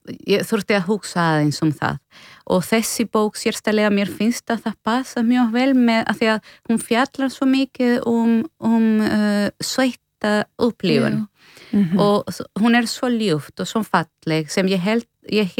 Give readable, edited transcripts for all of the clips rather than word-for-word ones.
ég þurfti að hugsa aðeins það og þessi bók sérstæðlega mér finnst að það passa mjög vel með að því að hún fjallar svo mikið sveita upplifun og hún svo ljúft og svo falleg sem ég held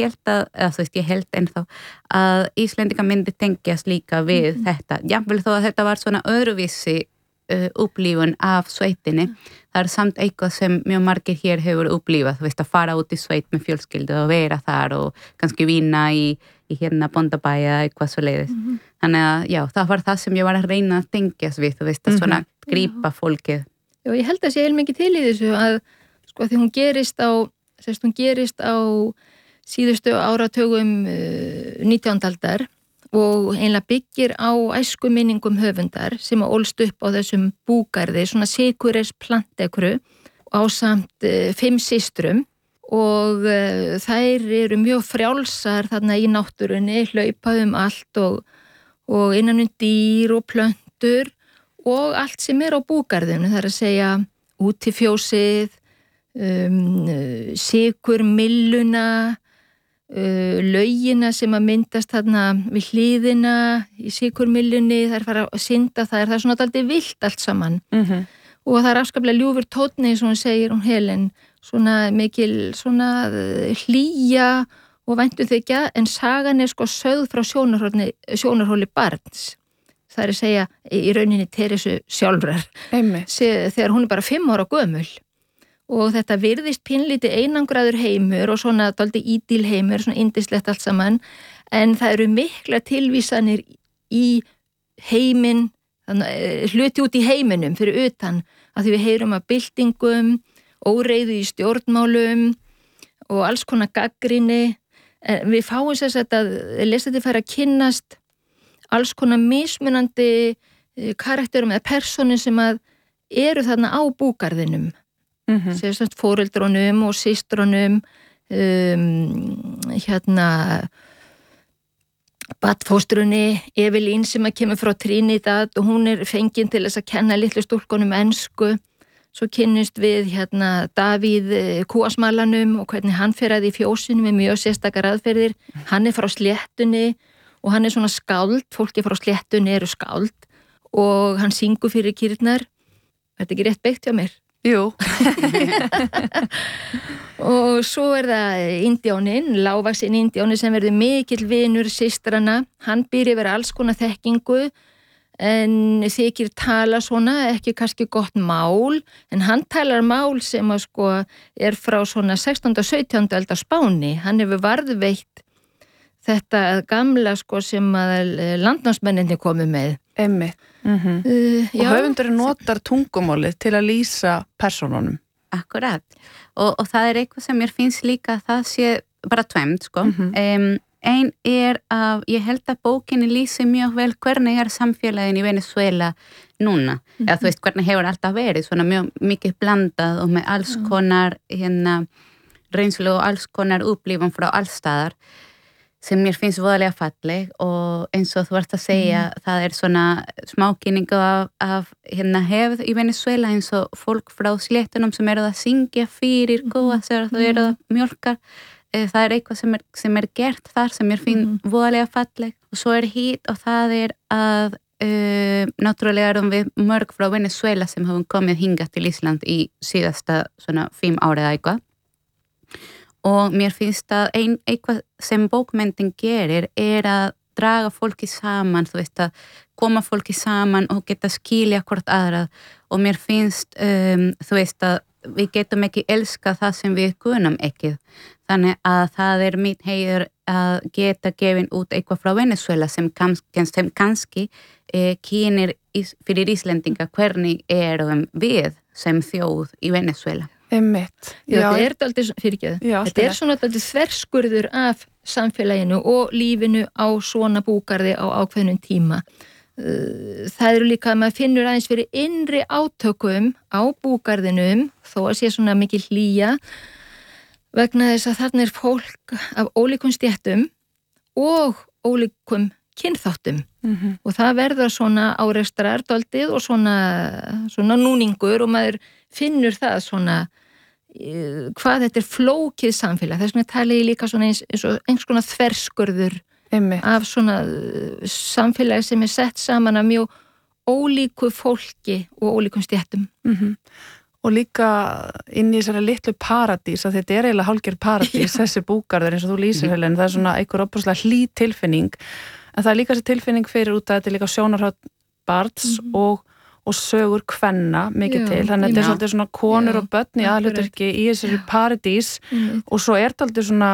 ennþá að Íslendingar myndi tengjast líka við þetta, jafnvel þó að þetta var svona öðruvísi upplifun af sveitinni, það samt eitthvað sem mjög margir hér hefur upplifað, þú veist að fara út í sveit með fjölskyldu og vera þar og kannski vinna í hérna bóndabæ eða eitthvað svo leiðis. Þannig að já, það var það sem ég var að reyna að tengjast við, þú veist að svona grípa fólkið. Já, ég held að sé mikið til í þessu að sko því hún gerist á síðustu áratugum 19. aldar og einlega byggir á æskuminningum höfundar sem ólst upp á þessum búgarði, svona Sigurðs plantekru ásamt 5 systrum og þær eru mjög frjálsar þarna í náttúrunni, hlaupa allt og innan dýr og plöntur og allt sem á búgarðinu, það að segja útifjósið, sykurmylluna, laugina sem að myndast þarna við hlíðina í sykurmyllunni, það fara að synda það er svona dálítið vilt allt saman og það afskaplega ljúfur tónni eins og hún segir, hún Helen, svona mikil svona hlýja og væntum þykja, en sagan sko sögð frá sjónarhóli barns. Það að segja í rauninni Teresu sjálfrar þegar hún bara 5 ára gömul og þetta virðist pínlítið einangraður heimur og svona dálítið ídýl heimur, svona yndislegt allt saman, en það eru mikla tilvísanir í heiminn, hluti út í heiminum fyrir utan, að því við heyrum að byltingum, óreiðu í stjórnmálum og alls konar gagnrýni. Við fáum þess að lesandi fara að kynnast alls konar mismunandi karakterum eða personum sem að eru þarna á búgarðinum, foreldrunum og systrunum, badfóstrunni Evelyn sem að kemur frá Trinidad og hún fengin til þess að kenna litlu stúlkunum ensku. Svo kynnist við Davíð kúasmalanum og hvernig hann fer að í fjósinu með mjög sérstakar aðferðir. Hann frá sléttunni og hann svona skáld, fólki frá sléttunni eru skáld og hann syngur fyrir kýrnar. Er þetta ekki rétt beitt hjá mér? Jú. Og svo það indjánin, lágvaxinn indjáni sem verður mikill vinur systrana. Hann býr yfir alls konar þekkingu en þykir tala svona, ekki kannski gott mál, en hann talar mál sem að sko frá svona 16. og 17. aldar Spáni. Hann hefur varðveitt þetta gamla sko sem að landnámsmenninni komu með. Einmitt. Og höfundurinn notar tungumálið til að lýsa persónunum. Akkurat. Og það eitthvað sem mér finnst líka að það sé bara tvemt, sko. Ein að ég held að bókinni lýsi mjög vel hvernig samfélagin í Venezuela núna. Eða þú veist hvernig hefur alltaf verið, svona mjög mikið blandað og með alls konar reynslu og alls konar upplifun frá alls staðar sem mér finnst voðalega falleg og eins og þú ert að segja það svona smákynningu af hefð í Venezuela eins og fólk frá sléttunum sem eru að syngja fyrir góða þegar þú eru að mjólka. Það eitthvað sem gert þar sem mér finnst voðalega falleg og svo hitt og það að náttúrulega erum við mörg frá Venezuela sem hafum komið hingað til Ísland í síðasta svona 5 árið eitthvað. Og mér finnst að eitthvað sem bókmenntin gerir að draga fólki saman, þú veist að koma fólki saman og geta skilja hvort aðra og mér finnst, þú veist að við getum ekki elska það sem við kunum ekki. Þannig að það mitt heiður að geta gefin út eitthvað frá Venezuela sem kannski kynir fyrir Íslendinga hvernig við sem þjóð í Venezuela. Einmitt. Þetta svona dálítið þverskurður af samfélaginu og lífinu á svona búgarði á ákveðnum tíma. Það eru líka að maður finnur aðeins fyrir innri átökum á búgarðinum þó að sé svona mikil hlýja vegna þess að þarna fólk af ólíkum stéttum og ólíkum kynþáttum og það verður svona árekstrar dálítið og svona núningur og maður finnur það svona hvað þetta flókið samfélag. Þess vegna tala ég líka svona eins og einhvers konar þverskurður af svona samfélagi sem sett saman af mjög ólíku fólki og ólíkum stéttum. Og líka inn í þessari litlu paradís, að þetta eiginlega hálfgerð paradís, þessi búgarður eins og þú lýsir, Helen, það svona einhver opaslega hlý tilfinning, en það líka þessi tilfinning fyrir út að þetta líka sjónarhorn barns og sögur kvenna mikið til, þannig að þetta svolítið svona konur og börn í aðhlutverki í þessari paradís og svo þetta svolítið svona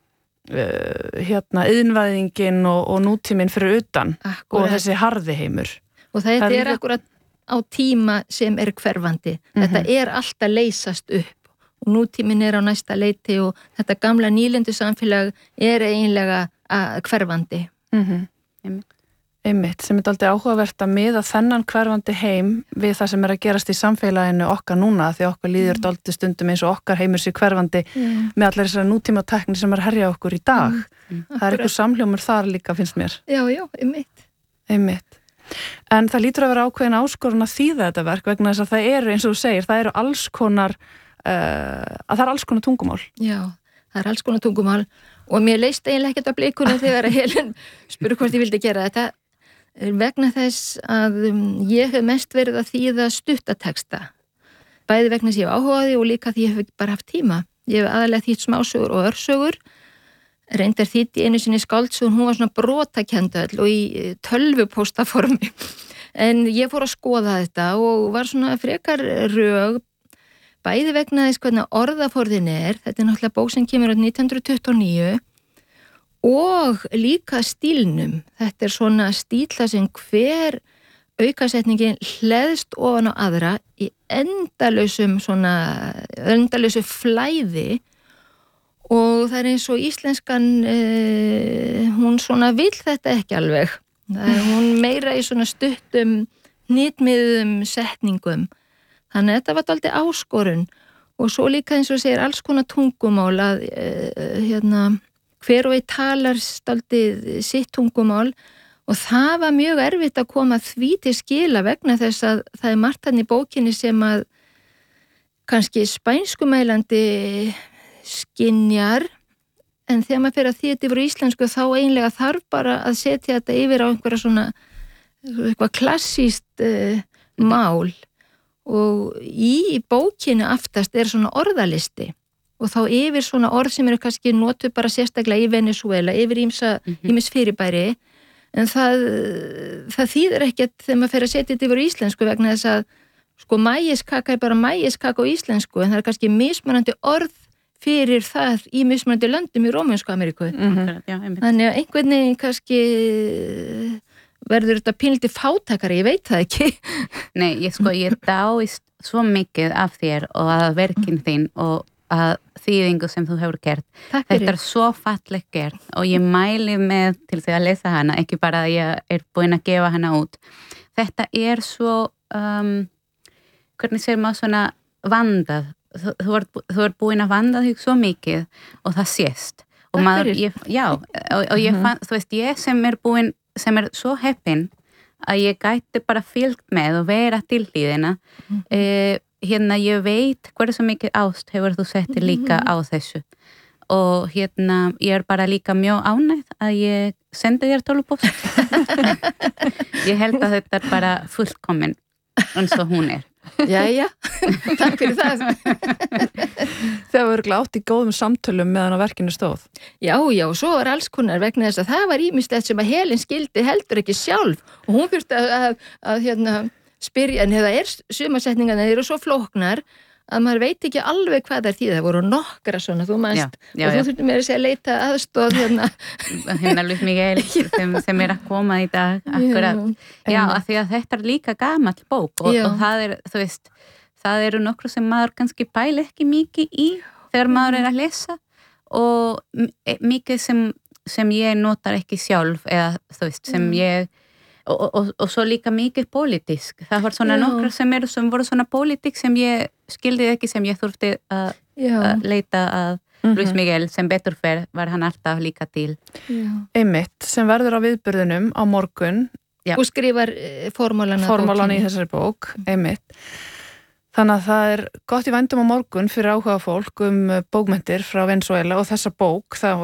iðnvæðingin og nútíminn fyrir utan og þessi harði heimur. Og þetta akkurat á tíma sem hverfandi. Þetta alltaf leysast upp og nútíminn á næsta leiti og þetta gamla nýlendu samfélag eiginlega hverfandi. Einmitt, sem aldrei áhugavert að miða þennan hverfandi heim við það sem að gerast í samfélaginu okkar núna, því okkur líður dálítið stundum eins og okkar heimur sé hverfandi með allar þessari nútíma tekni sem herja okkur í dag. Það einhver samhljómur þar líka, finnst mér. Já, einmitt. En það lítur að vera ákveðin áskorun að þýða þetta verk vegna þess að það eru, eins og þú segir, það eru alls konar að það er alls konar tungumál. Já, það er alls konar tungumál og mér leist eiginlega ekkert á blikunum þegar Helen spurði hvort ég vildi gera þetta vegna þess að ég hef mest verið að þýða stuttateksta. Bæði vegna þess að ég hef áhugaði og líka því ég hef bara haft tíma. Ég hef aðalega þýtt smásögur og örsögur, reyndar þýtt í einu sinni skáldsögun, hún var svona brotakendöll og í tölvupóstaformi. En ég fór að skoða þetta og var svona frekar rög, bæði vegna þess hvernig orðaforðin þetta náttúrulega bók sem kemur á 1929, og líka stílnum. Þetta svona stíla sem hver aukasetningin hleðst ofan á aðra í endalausu flæði og það eins og íslenskan hún svona vill þetta ekki alveg. Hún meira í svona stuttum hnitmiðum setningum. Þannig að þetta var dálítið áskorun og svo líka eins og segir alls konar tungumál að hver og einn talar staldið sitt tungumál og það var mjög erfitt að koma því til skila vegna þess að það margt þarna í bókinni sem að kannski spænskumælandi skynjar en þegar maður fer að þýða yfir íslensku þá eiginlega þarf bara að setja þetta yfir á einhverja svona eitthvað klassíst mál og í bókinni aftast svona orðalisti og þá yfir svona orð sem eru kannski notuð bara sérstaklega í Venezuela, yfir ýmis fyrirbæri, en það þýðir ekkert þegar maður fer að setja þetta yfir íslensku vegna þess að sko mæiskaka bara mæiskaka á íslensku, en það er kannski mismunandi orð fyrir það í mismunandi löndum í Rómönsku Ameríku. Þannig að einhvern veginn kannski verður þetta pínlítið fátækari, ég veit það ekki. Nei, ég dáist svo mikið af þér og að verkin þín og að þýðingu sem þú hefur gert. Þetta svo fallegt gert og ég mæli með til því að lesa hana, ekki bara að ég búin að gefa hana út. Þetta svo, hvernig segir maður svona vandað. Þú búin að vanda þig svo mikið og það sést. Og maður, ég fann, þú veist, ég sem svo heppin að ég gæti bara fylgt með og vera til hlýðina, ég veit hversu mikið ást hefur þú settir líka á þessu og ég bara líka mjög ánægð að ég sendi þér tölvupóst. Ég held að þetta bara fullkomin eins og hún Jæja, takk fyrir það. Það var átt í góðum samtölum meðan á verkinu stóð. Já, svo var alls konar vegna þess að það var ýmislegt sem að Helen skildi heldur ekki sjálf og hún þurfti að spyrja, en það sumarsetningarna eru svo flóknar að maður veit ekki alveg hvað það þýðir. Það voru nokkra svona, þú manst, og þú þurfti meira að segja leita aðstoð Luis Miguel sem að koma í dag akkurat. Já, af því að þetta líka gamall bók og það þú veist, það eru nokkru sem maður kannski pæli ekki mikið í þegar maður að lesa og mikið sem ég notar ekki sjálf eða þú veist, sem ég og svo líka mikið pólitísk. Það var svona nokkra sem voru svona pólitík sem ég skildi ekki, sem ég þurfti að leita að Luis Miguel, sem betur fer var hann alltaf líka til. Einmitt, sem verður á viðburðinum á morgun. Og skrifar formálana í þessari bók, einmitt. Þannig að það gott í vændum á morgun fyrir áhuga fólk bókmenntir frá Venezuela og þessa bók, það